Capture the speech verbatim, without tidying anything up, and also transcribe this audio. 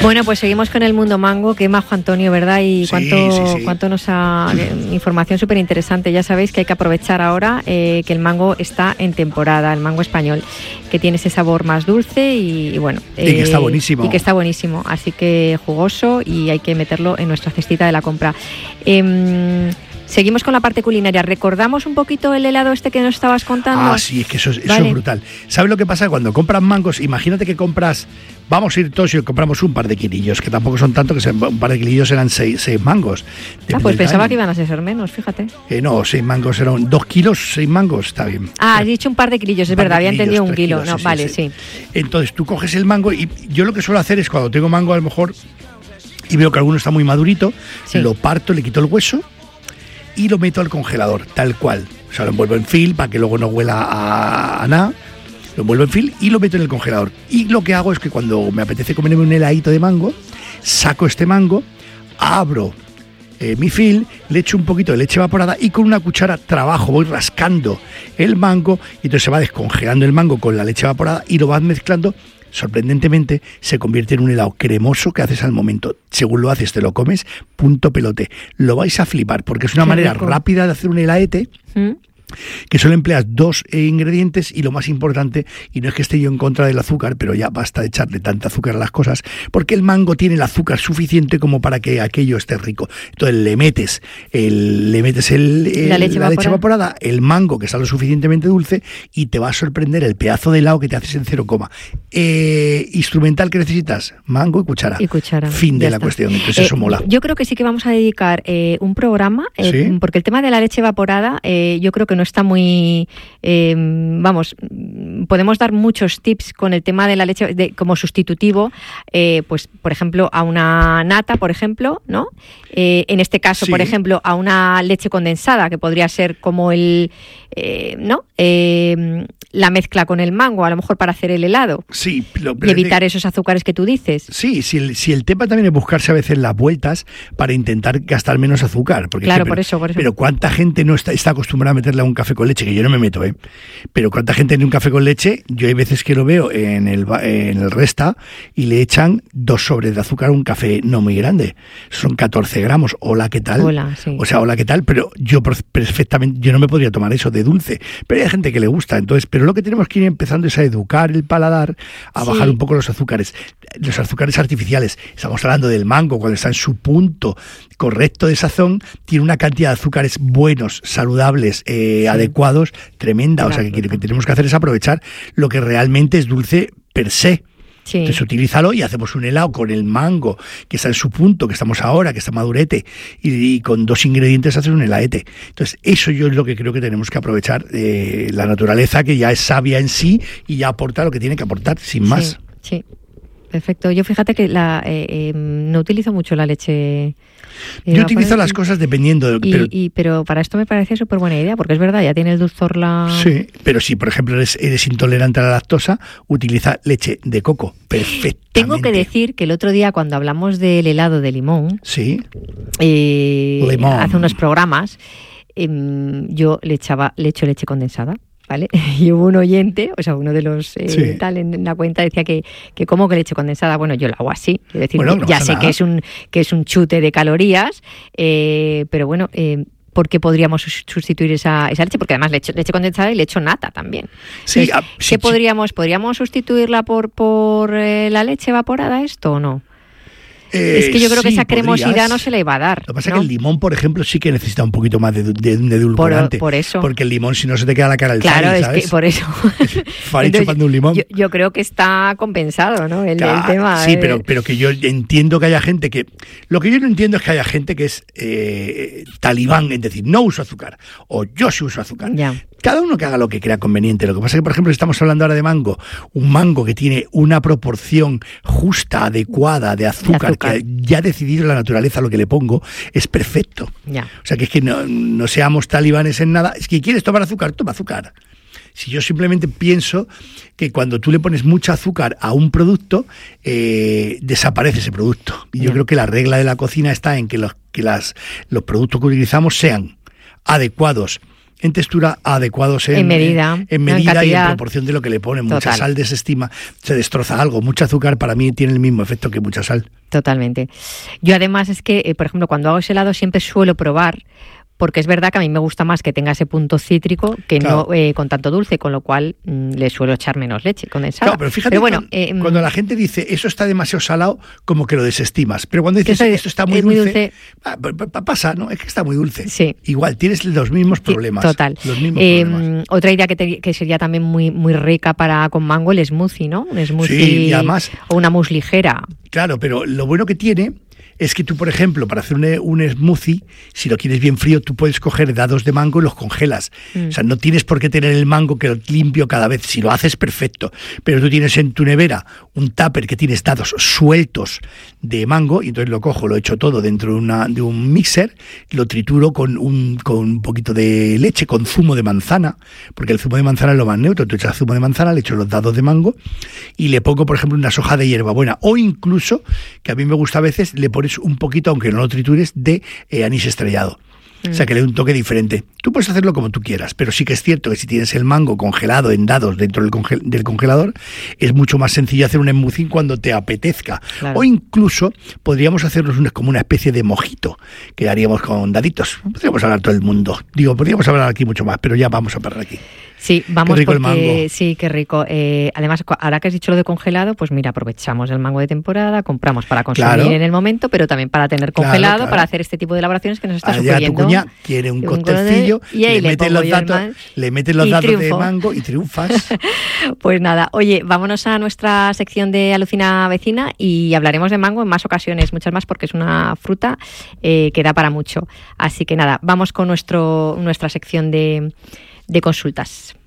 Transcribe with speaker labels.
Speaker 1: Bueno, pues seguimos con el mundo mango, que majo Antonio, ¿verdad? Y
Speaker 2: Sí,
Speaker 1: cuánto,
Speaker 2: sí, sí.
Speaker 1: cuánto nos ha... eh, información súper interesante. Ya sabéis que hay que aprovechar ahora eh, que el mango está en temporada, el mango español, que tiene ese sabor más dulce y, y bueno...
Speaker 2: Y que está buenísimo.
Speaker 1: Y que está buenísimo, así que jugoso y hay que meterlo en nuestra cestita de la compra. Eh, Seguimos con la parte culinaria. ¿Recordamos un poquito el helado este que nos estabas contando?
Speaker 2: Ah, sí, es que eso, es- eso
Speaker 1: Vale.
Speaker 2: es brutal. ¿Sabes lo que pasa? Cuando compras mangos, imagínate que compras, vamos a ir todos y compramos un par de kilillos, que tampoco son tanto, que se- un par de kilillos eran seis, seis mangos.
Speaker 1: Ah,
Speaker 2: Depende
Speaker 1: pues
Speaker 2: del
Speaker 1: pensaba
Speaker 2: tamaño.
Speaker 1: que iban a ser menos, fíjate.
Speaker 2: Eh, no, seis mangos eran dos kilos, seis mangos, está bien.
Speaker 1: Ah, has dicho un par de kilillos, es
Speaker 2: Un par
Speaker 1: verdad,
Speaker 2: de
Speaker 1: había
Speaker 2: kilillos,
Speaker 1: entendido un
Speaker 2: tres
Speaker 1: kilo.
Speaker 2: kilos,
Speaker 1: No,
Speaker 2: sí, sí,
Speaker 1: vale,
Speaker 2: sí.
Speaker 1: sí.
Speaker 2: Entonces tú coges el mango y yo lo que suelo hacer es cuando tengo mango a lo mejor y veo que alguno está muy madurito,
Speaker 1: Sí.
Speaker 2: lo parto, le quito el hueso y lo meto al congelador, tal cual. O sea, lo envuelvo en film para que luego no huela a, a nada. Lo envuelvo en film y lo meto en el congelador. Y lo que hago es que cuando me apetece comerme un heladito de mango, saco este mango, abro eh, mi film, le echo un poquito de leche evaporada y con una cuchara trabajo, voy rascando el mango y entonces se va descongelando el mango con la leche evaporada y lo vas mezclando. Sorprendentemente se convierte en un helado cremoso que haces al momento. Según lo haces, te lo comes, punto pelote. Lo vais a flipar porque es una
Speaker 1: Qué
Speaker 2: manera
Speaker 1: rico.
Speaker 2: rápida de hacer un helaete
Speaker 1: ¿Mm?
Speaker 2: que solo empleas dos eh, ingredientes y lo más importante, y no es que esté yo en contra del azúcar, pero ya basta de echarle tanta azúcar a las cosas, porque el mango tiene el azúcar suficiente como para que aquello esté rico. Entonces le metes el, le metes el, el-
Speaker 1: La leche evaporada.
Speaker 2: evaporada, el mango que está lo suficientemente dulce y te va a sorprender el pedazo de helado que te haces en cero coma. Eh, instrumental que necesitas, mango y cuchara.
Speaker 1: Y cuchara.
Speaker 2: Fin de
Speaker 1: Ya
Speaker 2: la
Speaker 1: está.
Speaker 2: cuestión. Entonces
Speaker 1: Eh,
Speaker 2: eso mola.
Speaker 1: Yo creo que sí que vamos a dedicar eh, un programa, eh,
Speaker 2: ¿Sí?
Speaker 1: porque el tema de la leche evaporada eh, yo creo que no está muy... eh, vamos, mm, podemos dar muchos tips con el tema de la leche de, como sustitutivo, eh, pues por ejemplo a una nata, por ejemplo, ¿no? Eh, en este caso,
Speaker 2: Sí.
Speaker 1: por ejemplo, a una leche condensada, que podría ser como el... eh, ¿no? Eh, la mezcla con el mango, a lo mejor para hacer el helado.
Speaker 2: Sí, lo-
Speaker 1: Y
Speaker 2: pero
Speaker 1: evitar esos azúcares que tú dices.
Speaker 2: Sí, si el, si el tema también es buscarse a veces las vueltas para intentar gastar menos azúcar. Porque
Speaker 1: Claro,
Speaker 2: es que,
Speaker 1: por
Speaker 2: pero,
Speaker 1: eso, por eso.
Speaker 2: Pero cuánta gente no está, está acostumbrada a meterle a un café con leche, que yo no me meto, ¿eh? Pero cuánta gente en un café con leche, yo hay veces que lo veo en el, ba- en el Resta y le echan dos sobres de azúcar a un café no muy grande. Son catorce gramos. Hola, ¿qué tal?
Speaker 1: Hola, sí.
Speaker 2: O sea, hola, ¿qué tal? Pero yo per- perfectamente, yo no me podría tomar eso de dulce. Pero hay gente que le gusta. Entonces, pero lo que tenemos que ir empezando es a educar el paladar, a
Speaker 1: Sí.
Speaker 2: bajar un poco los azúcares. Los azúcares artificiales, estamos hablando del mango, cuando está en su punto correcto de sazón, tiene una cantidad de azúcares buenos, saludables, eh,
Speaker 1: Sí.
Speaker 2: adecuados, tremenda. O sea, que
Speaker 1: Claro.
Speaker 2: lo que tenemos que hacer es aprovechar lo que realmente es dulce per se.
Speaker 1: Sí.
Speaker 2: Entonces utilízalo y hacemos un helado con el mango, que está en su punto, que estamos ahora, que está madurete, y, y con dos ingredientes haces un helaete. Entonces eso yo es lo que creo que tenemos que aprovechar, eh, la naturaleza, que ya es sabia en sí y ya aporta lo que tiene que aportar, sin más.
Speaker 1: Sí, sí. Perfecto. Yo fíjate que la, eh, eh, no utilizo mucho la leche.
Speaker 2: Yo utilizo las cosas dependiendo de...
Speaker 1: Y,
Speaker 2: Pero,
Speaker 1: y- pero para esto me parece súper buena idea, porque es verdad, ya tiene el dulzor la...
Speaker 2: sí, pero si por ejemplo eres, eres intolerante a la lactosa, utiliza leche de coco, perfectamente.
Speaker 1: Tengo que decir que el otro día cuando hablamos del helado de limón,
Speaker 2: Sí,
Speaker 1: eh,
Speaker 2: Limón.
Speaker 1: hace unos programas, em, yo le echaba, le echo leche condensada. ¿Vale? Y hubo un oyente, o sea, uno de los eh,
Speaker 2: Sí.
Speaker 1: tal en, en la cuenta decía que, que como que leche condensada, bueno, yo lo hago así, es decir,
Speaker 2: Bueno,
Speaker 1: que
Speaker 2: no
Speaker 1: ya
Speaker 2: pasa
Speaker 1: sé
Speaker 2: nada.
Speaker 1: que es un que es un chute de calorías, eh, pero bueno, eh, ¿por qué podríamos sus- sustituir esa, esa leche? Porque además le echo leche condensada y le echo nata también.
Speaker 2: sí,
Speaker 1: Entonces,
Speaker 2: ah,
Speaker 1: ¿qué
Speaker 2: sí, sí.
Speaker 1: podríamos, podríamos sustituirla por por eh, la leche evaporada esto o no?
Speaker 2: Eh,
Speaker 1: Es que yo creo que
Speaker 2: sí,
Speaker 1: esa cremosidad
Speaker 2: podrías.
Speaker 1: no se le va a dar.
Speaker 2: Lo que pasa
Speaker 1: ¿no?
Speaker 2: es que el limón, por ejemplo, sí que necesita un poquito más de, de, de edulcorante.
Speaker 1: por eso.
Speaker 2: Porque el limón, si no, se te queda la cara del
Speaker 1: Claro,
Speaker 2: Fari,
Speaker 1: es
Speaker 2: ¿sabes?
Speaker 1: que por eso.
Speaker 2: Fari
Speaker 1: Entonces,
Speaker 2: chupando un limón.
Speaker 1: Yo, yo creo que está compensado, ¿no? El, el
Speaker 2: Ah,
Speaker 1: tema.
Speaker 2: sí,
Speaker 1: eh,
Speaker 2: pero, pero que yo entiendo que haya gente que... Lo que yo no entiendo es que haya gente que es eh, talibán, es decir, no uso azúcar, o yo sí uso azúcar.
Speaker 1: Ya.
Speaker 2: Cada uno que haga lo que crea conveniente. Lo que pasa es que, por ejemplo, estamos hablando ahora de mango, un mango que tiene una proporción justa, adecuada de azúcar,
Speaker 1: De azúcar.
Speaker 2: que ya ha decidido la naturaleza lo que le pongo, es perfecto.
Speaker 1: Ya.
Speaker 2: O sea, que es que no, no seamos talibanes en nada. Es que quieres tomar azúcar, toma azúcar. Si yo simplemente pienso que cuando tú le pones mucha azúcar a un producto, eh, desaparece ese producto. Y yo
Speaker 1: Ya.
Speaker 2: creo que la regla de la cocina está en que los, que las, los productos que utilizamos sean adecuados en textura adecuados en,
Speaker 1: en medida,
Speaker 2: en, en medida
Speaker 1: en
Speaker 2: y en proporción de lo que le ponen. Mucha
Speaker 1: Total.
Speaker 2: sal desestima, se destroza algo. Mucho azúcar para mí tiene el mismo efecto que mucha sal.
Speaker 1: Totalmente. Yo además es que, eh, por ejemplo, cuando hago ese helado siempre suelo probar, porque es verdad que a mí me gusta más que tenga ese punto cítrico que claro. no eh, con tanto dulce, con lo cual mmm, le suelo echar menos leche condensada.
Speaker 2: Claro, pero fíjate,
Speaker 1: pero bueno,
Speaker 2: cuando,
Speaker 1: eh,
Speaker 2: cuando la gente dice eso está demasiado salado, como que lo desestimas. Pero cuando dices
Speaker 1: es,
Speaker 2: esto está muy
Speaker 1: muy
Speaker 2: dulce,
Speaker 1: dulce.
Speaker 2: Ah, pasa, ¿no? Es que está muy dulce.
Speaker 1: Sí.
Speaker 2: Igual, tienes los mismos problemas.
Speaker 1: Sí, total.
Speaker 2: Los mismos
Speaker 1: eh,
Speaker 2: problemas.
Speaker 1: Otra idea que, te, que sería también muy, muy rica para con mango, el smoothie, ¿no? Un smoothie
Speaker 2: sí, y además,
Speaker 1: o una mousse ligera.
Speaker 2: Claro, pero lo bueno que tiene es que tú, por ejemplo, para hacer un, un smoothie, si lo quieres bien frío, tú puedes coger dados de mango y los congelas. Mm. O sea, no tienes por qué tener el mango que lo limpio cada vez. Si lo haces, perfecto. Pero tú tienes en tu nevera un tupper que tienes dados sueltos de mango y entonces lo cojo, lo echo todo dentro de, una, de un mixer, lo trituro con un, con un poquito de leche, con zumo de manzana, porque el zumo de manzana es lo más neutro. Tú echas zumo de manzana, le echo los dados de mango y le pongo, por ejemplo, unas hojas de hierbabuena o incluso, que a mí me gusta a veces, le pones un poquito, aunque no lo tritures, de eh, anís estrellado. Mm. O sea, que le dé un toque diferente. Tú puedes hacerlo como tú quieras, pero sí que es cierto que si tienes el mango congelado en dados dentro del, congel- del congelador, es mucho más sencillo hacer un smoothie cuando te apetezca. Claro. O incluso podríamos hacernos una, como una especie de mojito, que haríamos con daditos. Podríamos hablar todo el mundo. Digo, podríamos hablar aquí mucho más, pero ya vamos a parar aquí.
Speaker 1: Sí, vamos
Speaker 2: qué rico
Speaker 1: porque
Speaker 2: el mango.
Speaker 1: Sí, qué rico. Eh, además, ahora que has dicho lo de congelado, pues mira, aprovechamos el mango de temporada, compramos para consumir claro. en el momento, pero también para tener congelado, claro, claro. para hacer este tipo de elaboraciones que nos está
Speaker 2: Allá
Speaker 1: sugiriendo.
Speaker 2: Tu cuña quiere un costelcillo,
Speaker 1: y ahí
Speaker 2: le,
Speaker 1: le
Speaker 2: mete los datos, le metes los datos triunfo. de mango y triunfas.
Speaker 1: Pues nada, oye, vámonos a nuestra sección de Alucina Vecina y hablaremos de mango en más ocasiones, muchas más, porque es una fruta eh, que da para mucho. Así que nada, vamos con nuestro nuestra sección de, de consultas.